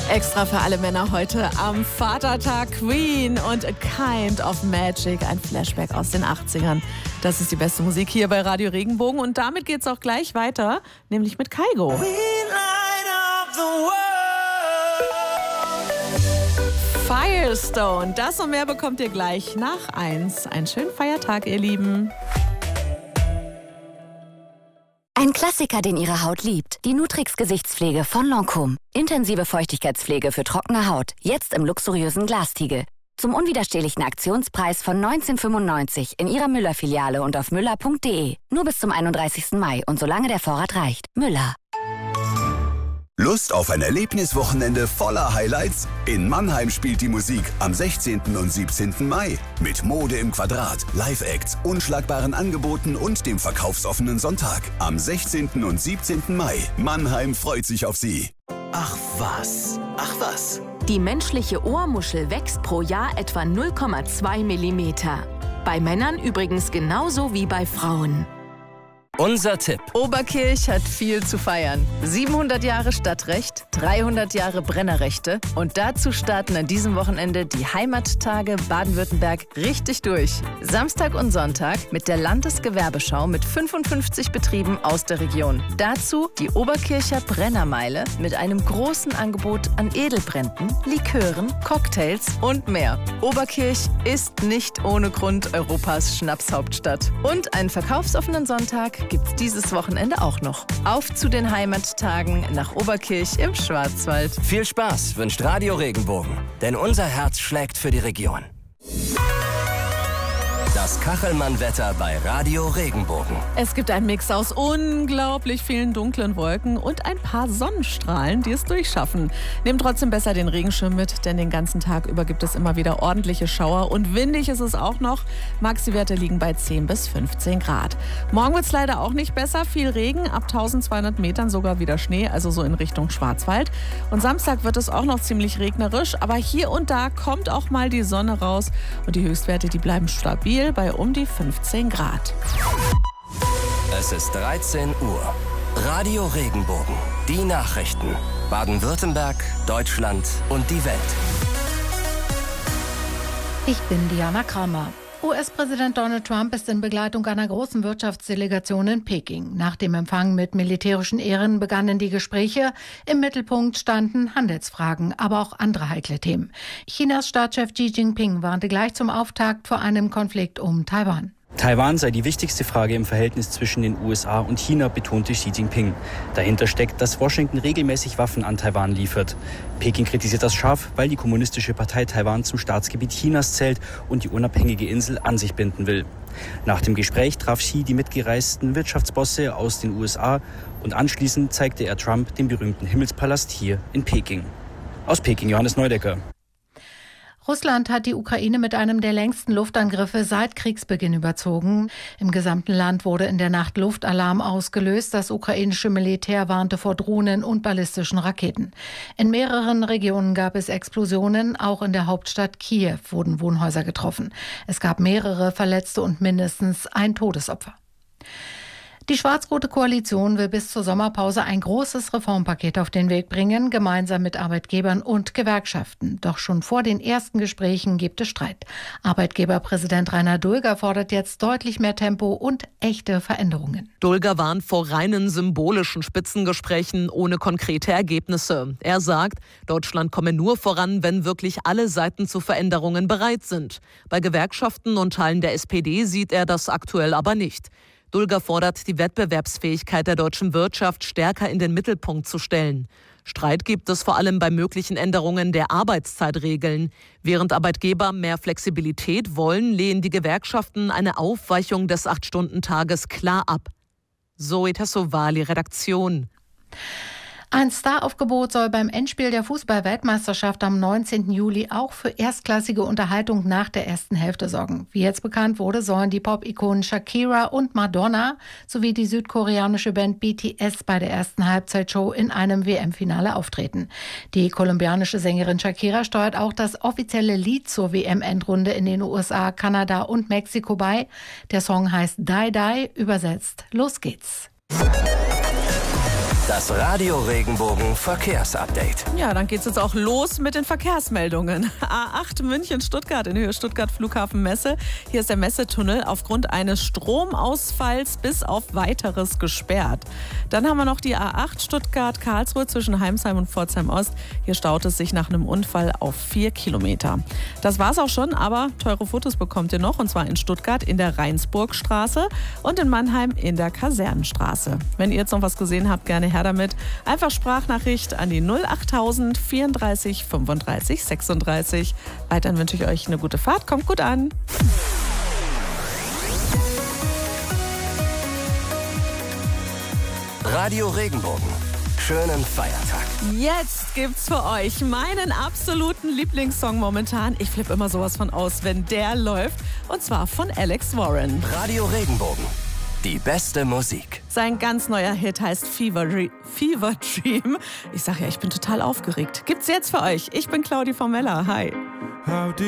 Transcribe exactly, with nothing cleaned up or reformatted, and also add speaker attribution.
Speaker 1: Extra für alle Männer heute am Vatertag Queen und A Kind of Magic, ein Flashback aus den achtzigern. Das ist die beste Musik hier bei Radio Regenbogen und damit geht's auch gleich weiter, nämlich mit Kygo. Firestone, das und mehr bekommt ihr gleich nach eins. Einen schönen Feiertag, ihr Lieben.
Speaker 2: Ein Klassiker, den Ihre Haut liebt. Die Nutrix Gesichtspflege von Lancôme. Intensive Feuchtigkeitspflege für trockene Haut. Jetzt im luxuriösen Glastiegel. Zum unwiderstehlichen Aktionspreis von neunzehn fünfundneunzig in Ihrer Müller-Filiale und auf müller punkt de. Nur bis zum einunddreißigsten Mai und solange der Vorrat reicht. Müller.
Speaker 3: Lust auf ein Erlebniswochenende voller Highlights? In Mannheim spielt die Musik am sechzehnten und siebzehnten Mai. Mit Mode im Quadrat, Live-Acts, unschlagbaren Angeboten und dem verkaufsoffenen Sonntag. Am sechzehnten und siebzehnten Mai. Mannheim freut sich auf Sie.
Speaker 4: Ach was, ach was.
Speaker 5: Die menschliche Ohrmuschel wächst pro Jahr etwa null Komma zwei Millimeter. Bei Männern übrigens genauso wie bei Frauen.
Speaker 4: Unser Tipp.
Speaker 6: Oberkirch hat viel zu feiern. siebenhundert Jahre Stadtrecht, dreihundert Jahre Brennerrechte. Und dazu starten an diesem Wochenende die Heimattage Baden-Württemberg richtig durch. Samstag und Sonntag mit der Landesgewerbeschau mit fünfundfünfzig Betrieben aus der Region. Dazu die Oberkircher Brennermeile mit einem großen Angebot an Edelbränden, Likören, Cocktails und mehr. Oberkirch ist nicht ohne Grund Europas Schnapshauptstadt. Und einen verkaufsoffenen Sonntag gibt's dieses Wochenende auch noch. Auf zu den Heimattagen nach Oberkirch im Schwarzwald.
Speaker 4: Viel Spaß wünscht Radio Regenbogen, denn unser Herz schlägt für die Region. Das Kachelmann-Wetter bei Radio Regenbogen.
Speaker 1: Es gibt einen Mix aus unglaublich vielen dunklen Wolken und ein paar Sonnenstrahlen, die es durchschaffen. Nehmt trotzdem besser den Regenschirm mit, denn den ganzen Tag über gibt es immer wieder ordentliche Schauer und windig ist es auch noch. Maxi-Werte liegen bei zehn bis fünfzehn Grad. Morgen wird es leider auch nicht besser. Viel Regen, ab eintausendzweihundert Metern sogar wieder Schnee, also so in Richtung Schwarzwald. Und Samstag wird es auch noch ziemlich regnerisch, aber hier und da kommt auch mal die Sonne raus und die Höchstwerte, die bleiben stabil bei um die fünfzehn Grad.
Speaker 4: Es ist dreizehn Uhr. Radio Regenbogen. Die Nachrichten. Baden-Württemberg, Deutschland und die Welt.
Speaker 7: Ich bin Diana Kramer. U S-Präsident Donald Trump ist in Begleitung einer großen Wirtschaftsdelegation in Peking. Nach dem Empfang mit militärischen Ehren begannen die Gespräche. Im Mittelpunkt standen Handelsfragen, aber auch andere heikle Themen. Chinas Staatschef Xi Jinping warnte gleich zum Auftakt vor einem Konflikt um Taiwan.
Speaker 8: Taiwan sei die wichtigste Frage im Verhältnis zwischen den U S A und China, betonte Xi Jinping. Dahinter steckt, dass Washington regelmäßig Waffen an Taiwan liefert. Peking kritisiert das scharf, weil die Kommunistische Partei Taiwan zum Staatsgebiet Chinas zählt und die unabhängige Insel an sich binden will. Nach dem Gespräch traf Xi die mitgereisten Wirtschaftsbosse aus den U S A und anschließend zeigte er Trump den berühmten Himmelspalast hier in Peking. Aus Peking, Johannes Neudecker.
Speaker 7: Russland hat die Ukraine mit einem der längsten Luftangriffe seit Kriegsbeginn überzogen. Im gesamten Land wurde in der Nacht Luftalarm ausgelöst. Das ukrainische Militär warnte vor Drohnen und ballistischen Raketen. In mehreren Regionen gab es Explosionen. Auch in der Hauptstadt Kiew wurden Wohnhäuser getroffen. Es gab mehrere Verletzte und mindestens ein Todesopfer. Die schwarz-rote Koalition will bis zur Sommerpause ein großes Reformpaket auf den Weg bringen, gemeinsam mit Arbeitgebern und Gewerkschaften. Doch schon vor den ersten Gesprächen gibt es Streit. Arbeitgeberpräsident Rainer Dulger fordert jetzt deutlich mehr Tempo und echte Veränderungen.
Speaker 9: Dulger warnt vor reinen symbolischen Spitzengesprächen ohne konkrete Ergebnisse. Er sagt, Deutschland komme nur voran, wenn wirklich alle Seiten zu Veränderungen bereit sind. Bei Gewerkschaften und Teilen der S P D sieht er das aktuell aber nicht. Dulger fordert, die Wettbewerbsfähigkeit der deutschen Wirtschaft stärker in den Mittelpunkt zu stellen. Streit gibt es vor allem bei möglichen Änderungen der Arbeitszeitregeln. Während Arbeitgeber mehr Flexibilität wollen, lehnen die Gewerkschaften eine Aufweichung des acht-Stunden-Tages klar ab. Zoe Tassovali, Redaktion.
Speaker 7: Ein Staraufgebot soll beim Endspiel der Fußball-Weltmeisterschaft am neunzehnten Juli auch für erstklassige Unterhaltung nach der ersten Hälfte sorgen. Wie jetzt bekannt wurde, sollen die Pop-Ikonen Shakira und Madonna sowie die südkoreanische Band B T S bei der ersten Halbzeitshow in einem W M-Finale auftreten. Die kolumbianische Sängerin Shakira steuert auch das offizielle Lied zur W M-Endrunde in den U S A, Kanada und Mexiko bei. Der Song heißt Die Die, übersetzt Los geht's.
Speaker 4: Das Radio Regenbogen Verkehrsupdate.
Speaker 1: Ja, dann geht's jetzt auch los mit den Verkehrsmeldungen. A acht München-Stuttgart in Höhe Stuttgart Flughafen Messe. Hier ist der Messetunnel aufgrund eines Stromausfalls bis auf Weiteres gesperrt. Dann haben wir noch die A acht Stuttgart-Karlsruhe zwischen Heimsheim und Pforzheim-Ost. Hier staut es sich nach einem Unfall auf vier Kilometer. Das war's auch schon, aber teure Fotos bekommt ihr noch, und zwar in Stuttgart in der Rheinsburgstraße und in Mannheim in der Kasernenstraße. Wenn ihr jetzt noch was gesehen habt, gerne her damit. Einfach Sprachnachricht an die null achttausend vierunddreißig fünfunddreißig sechsunddreißig. Weiterhin wünsche ich euch eine gute Fahrt. Kommt gut an.
Speaker 4: Radio Regenbogen. Schönen Feiertag.
Speaker 1: Jetzt gibt's für euch meinen absoluten Lieblingssong momentan. Ich flippe immer sowas von aus, wenn der läuft. Und zwar von Alex Warren.
Speaker 4: Radio Regenbogen. Die beste Musik.
Speaker 1: Sein ganz neuer Hit heißt Fever, Dre- Fever Dream. Ich sag ja, ich bin total aufgeregt. Gibt's jetzt für euch. Ich bin Claudi Formella. Hi.